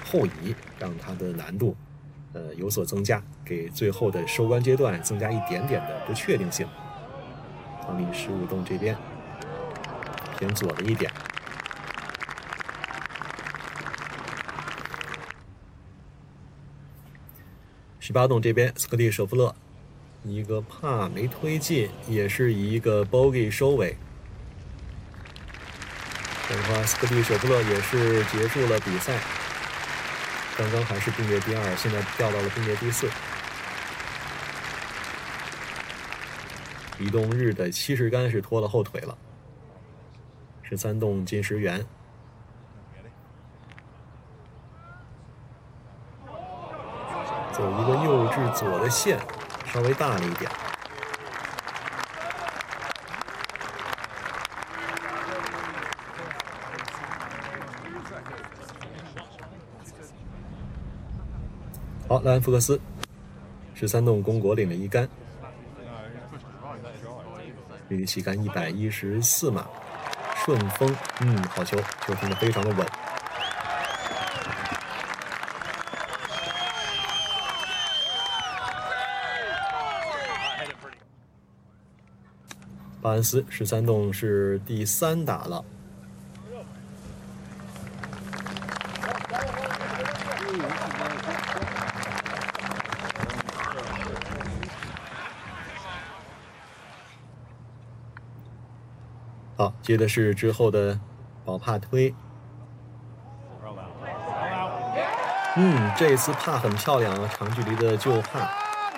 后移，让它的难度有所增加，给最后的收官阶段增加一点点的不确定性。汤米15洞这边偏左了一点。18洞这边斯科蒂舍夫勒一个帕没推进，也是以一个 bogey 收尾。这样的话，斯科蒂舍夫勒也是结束了比赛。刚刚还是并列第2，现在掉到了并列第4。李东日的70杆是拖了后腿了。13洞金石元。走一个右至左的线，稍微大了一点。好，莱恩福克斯13洞公国领了1杆，距离旗杆114码，顺风，好球，球停得非常的稳。巴恩斯13洞是第3打了。好，接的是之后的保帕推。这次帕很漂亮啊，长距离的救帕。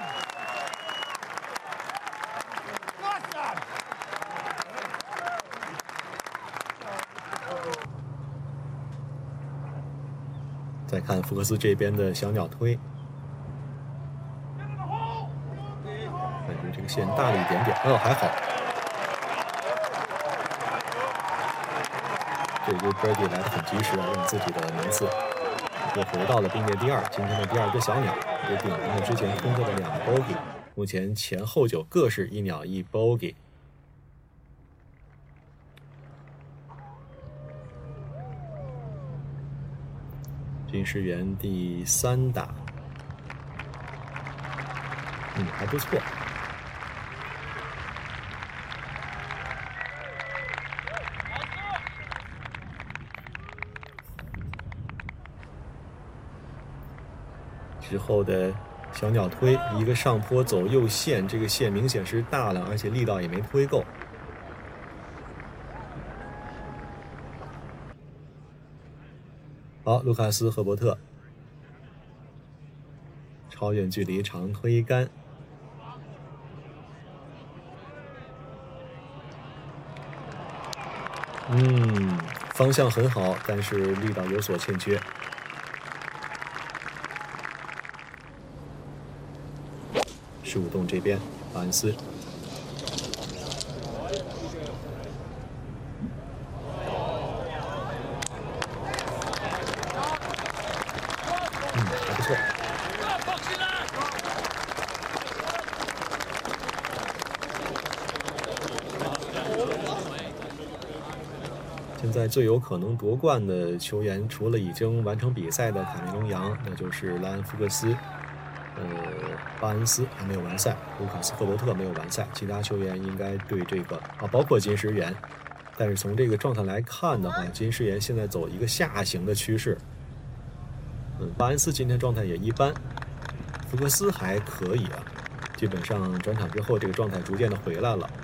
再看福克斯这边的小鸟推，感觉这个线大了一点点，还好。这个 birdie 来得很及时啊，让自己的名次又回到了并列第2。今天的第2只小鸟也顶平了之前空过的2个 bogey， 目前前后9各是1鸟1 bogey。金石元第3打，还不错。之后的小鸟推一个上坡走右线，这个线明显是大了，而且力道也没推够。好，卢卡斯赫伯特超远距离长推杆，方向很好，但是力道有所欠缺。15洞这边，巴恩斯。还不错。现在最有可能夺冠的球员，除了已经完成比赛的卡梅隆杨，那就是莱恩福克斯。巴恩斯还没有完赛，卢卡斯赫伯特没有完赛，其他球员应该对这个包括金石元。但是从这个状态来看的话，金石元现在走一个下行的趋势。巴恩斯今天状态也一般，福克斯还可以啊，基本上转场之后这个状态逐渐的回来了。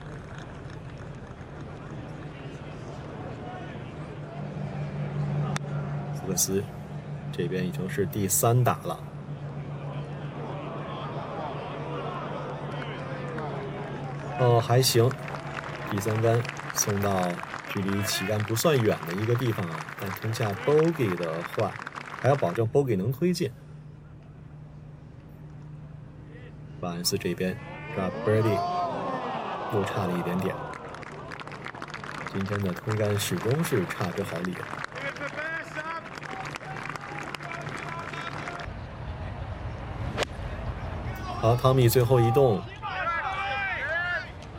福克斯这边已经是第3打了。还行，第3杆送到距离旗杆不算远的一个地方啊，但停下 bogey 的话，还要保证 bogey 能推进。巴恩斯这边 drop birdie 又差了一点点，今天的推杆始终是差之毫厘。好，汤米最后一洞。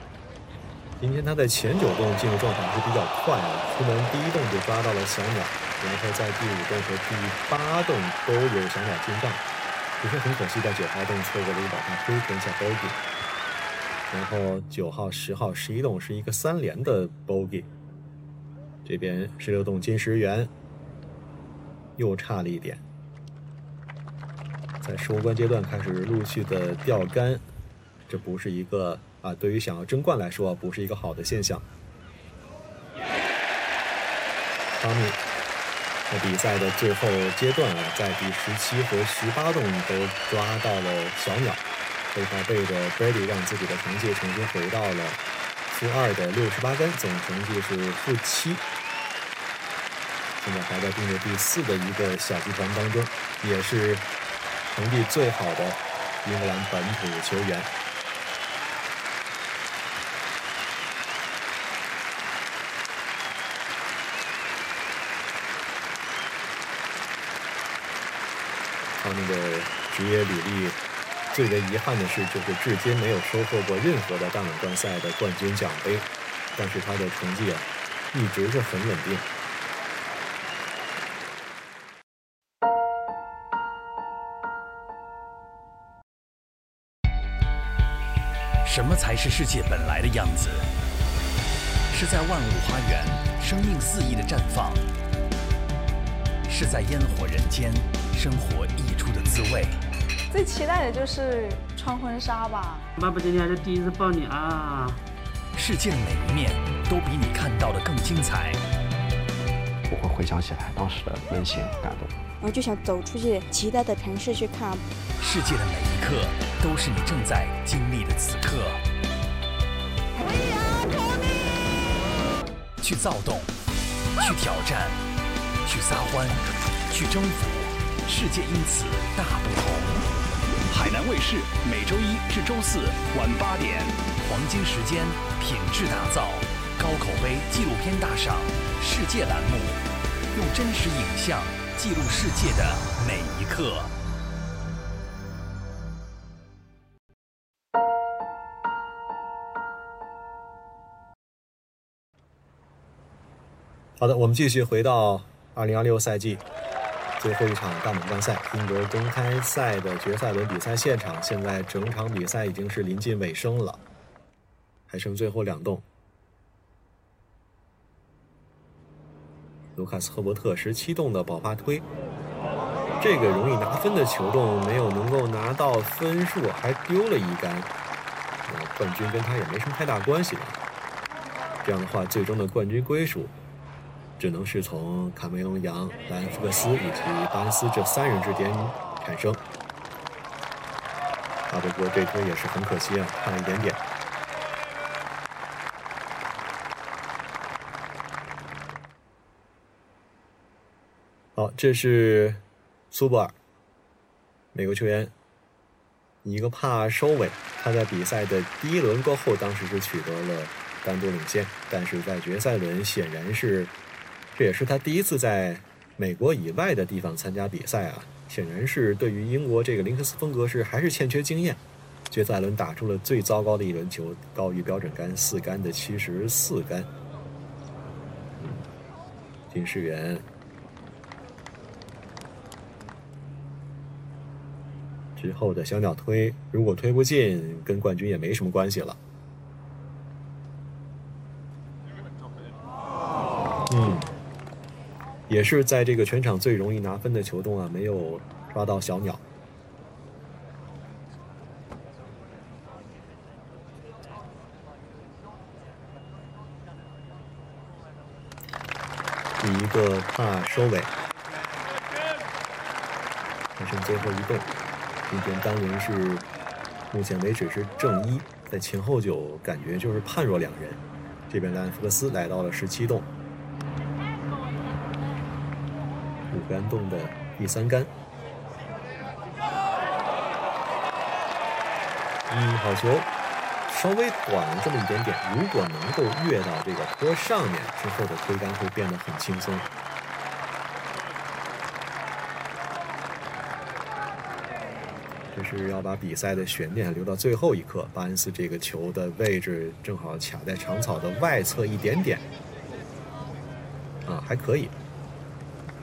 今天他在前9洞进入状态是比较快啊，出门第1洞就抓到了小鸟。 然后在第5洞和第8洞都有小鸟进账，只是很可惜在9号洞错过了一个宝塔推跟下 bogey。然后9号、10号、11洞是一个3连的 bogey。这边16洞金10元又差了一点，在收官阶段开始陆续的掉杆，这不是一个对于想要争冠来说不是一个好的现象。汤米在比赛的最后阶段在第17和18洞都抓到了小鸟，背靠背的 Brady 让自己的成绩重新回到了-2的68杆，总成绩是-7。现在还在并列第4的一个小集团当中，也是成绩最好的英格兰本土球员。他们的职业履历最为遗憾的是，就是至今没有收获过任何的大满贯赛的冠军奖杯，但是他的成绩一直是很稳定。 什么才是世界本来的样子？是在万物花园生命肆意的绽放，是在烟火人间生活溢出的滋味。 最期待的就是穿婚纱吧。 爸爸今天还是第一次抱你啊！ 世界的每一面都比你看到的更精彩。 我会回想起来当时的温馨感动。 我就想走出去其他的城市去看。 世界的每一刻都是你正在经历的此刻。去躁动，去挑战，去撒欢，去征服，世界因此大不同。海南卫视每周1至周4晚8点，黄金时间，品质打造，高口碑纪录片大赏世界栏目，用真实影像记录世界的每一刻。 好的，我们继续回到2026赛季最后一场大满贯赛英国公开赛的决赛轮比赛现场。现在整场比赛已经是临近尾声了，还剩最后2洞。卢卡斯·赫伯特17洞的宝帕推，这个容易拿分的球洞没有能够拿到分数，还丢了1杆。冠军跟他也没什么太大关系了。这样的话，最终的冠军归属只能是从卡梅隆·杨、莱恩·福克斯以及巴恩斯这3人之间产生。不过这推也是很可惜差了一点点。好，这是苏泊尔，美国球员，以一个帕收尾。他在比赛的第1轮过后，当时是取得了单独领先，但是在决赛轮显然是。这也是他第一次在美国以外的地方参加比赛显然是对于英国这个林克斯风格是还是欠缺经验。决赛轮打出了最糟糕的一轮球，高于标准杆4杆的74杆。金世元之后的小鸟推，如果推不进，跟冠军也没什么关系了。也是在这个全场最容易拿分的球洞没有抓到小鸟。第一个帕收尾，还剩最后1洞。今天单轮是目前为止是正1，在前后9感觉就是判若两人。这边莱恩·福克斯来到了17洞。5杆洞的第3杆，好球，稍微短了这么一点点。如果能够越到这个坡上面之后的推杆会变得很轻松。这是要把比赛的悬念留到最后一刻。巴恩斯这个球的位置正好卡在长草的外侧一点点，还可以。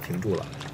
停住了。